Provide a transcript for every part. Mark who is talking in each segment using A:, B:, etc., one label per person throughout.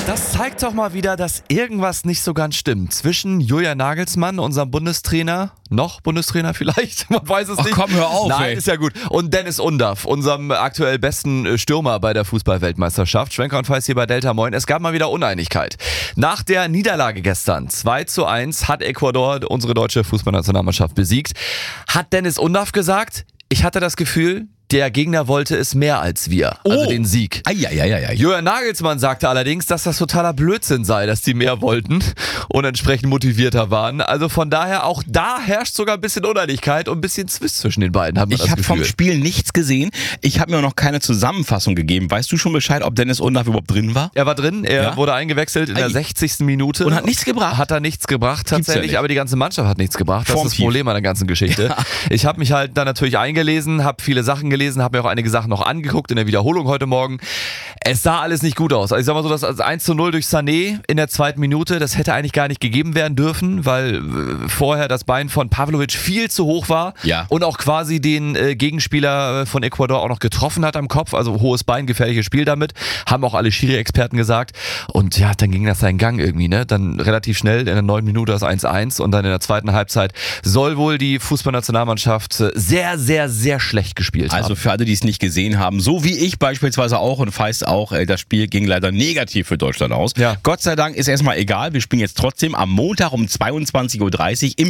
A: Das zeigt doch mal wieder, dass irgendwas nicht so ganz stimmt. Zwischen Julian Nagelsmann, unserem Bundestrainer, noch Bundestrainer vielleicht, man weiß es nicht.
B: Komm, hör auf,
A: Nein,
B: ey.
A: ist ja gut. Und Dennis Undaff, unserem aktuell besten Stürmer bei der Fußball-Weltmeisterschaft. Schwenker und Feiß hier bei Delta Moin. Es gab mal wieder Uneinigkeit. Nach der Niederlage gestern, 2:1, hat Ecuador unsere deutsche Fußballnationalmannschaft besiegt. Hat Dennis Undaff gesagt, ich hatte das Gefühl, der Gegner wollte es mehr als wir, also den Sieg.
B: Eieieiei.
A: Julian Nagelsmann sagte allerdings, dass das totaler Blödsinn sei, dass die mehr wollten und entsprechend motivierter waren. Also von daher, auch da herrscht sogar ein bisschen Uneinigkeit und ein bisschen Zwist zwischen den beiden, hat man das
B: Ich habe
A: Gefühl.
B: vom Spiel nichts gesehen. Ich habe mir auch noch keine Zusammenfassung gegeben. Weißt du schon Bescheid, ob Dennis Undaff überhaupt drin war?
A: Er war drin, er wurde eingewechselt in der 60. Minute.
B: Und hat nichts gebracht?
A: Hat er nichts gebracht,
B: Gibt's
A: tatsächlich,
B: ja nicht.
A: aber die ganze Mannschaft hat nichts gebracht. Das ist das
B: Formtief.
A: Problem an der ganzen Geschichte.
B: Ja.
A: Ich habe mich halt dann natürlich eingelesen, habe viele Sachen gelesen, habe mir auch einige Sachen noch angeguckt in der Wiederholung heute Morgen. Es sah alles nicht gut aus. Also ich sag mal so, das 1:0 durch Sané in der 2. Minute, das hätte eigentlich gar nicht gegeben werden dürfen, weil vorher das Bein von Pavlovic viel zu hoch war und auch quasi den Gegenspieler von Ecuador auch noch getroffen hat am Kopf. Also hohes Bein, gefährliches Spiel damit. Haben auch alle Schiri-Experten gesagt. Und ja, dann ging das seinen Gang irgendwie, ne? Dann relativ schnell in der 9. Minute das 1:1 und dann in der zweiten Halbzeit soll wohl die Fußballnationalmannschaft sehr, sehr, sehr schlecht gespielt haben.
B: Also für alle, die es nicht gesehen haben, so wie ich beispielsweise auch und Feist auch, das Spiel ging leider negativ für Deutschland aus.
A: Ja.
B: Gott sei Dank ist erstmal egal, wir spielen jetzt trotzdem am Montag um 22:30 Uhr im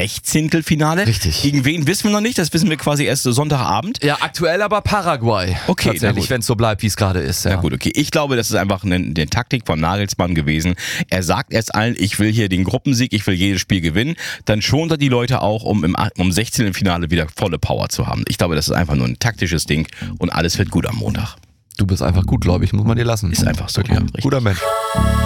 B: 16. Finale.
A: Richtig.
B: Gegen wen wissen wir noch nicht, das wissen wir quasi erst Sonntagabend.
A: Ja, aktuell aber Paraguay.
B: Okay, na
A: tatsächlich,
B: gut.
A: wenn es so bleibt, wie es gerade ist. Ja.
B: Ja gut, okay. Ich glaube, das ist einfach eine Taktik von Nagelsmann gewesen. Er sagt erst allen, ich will hier den Gruppensieg, ich will jedes Spiel gewinnen. Dann schont er die Leute auch, um im 16. Finale wieder volle Power zu haben. Ich glaube, das ist einfach nur ein taktisches Ding und alles wird gut am Montag.
A: Du bist einfach gut, glaube ich, muss man dir lassen.
B: Ist einfach so, ja. Richtig.
A: Guter Mensch.